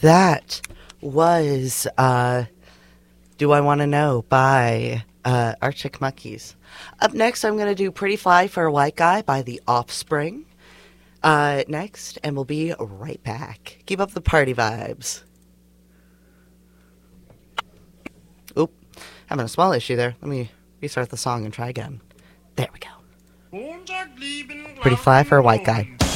That was Do I Want to Know by Arctic Monkeys. Up next, I'm going to do Pretty Fly for a White Guy by The Offspring. Next, and we'll be right back. Keep up the party vibes. Oop, having a small issue there. Let me restart the song and try again. There we go. Pretty Fly for a White Guy.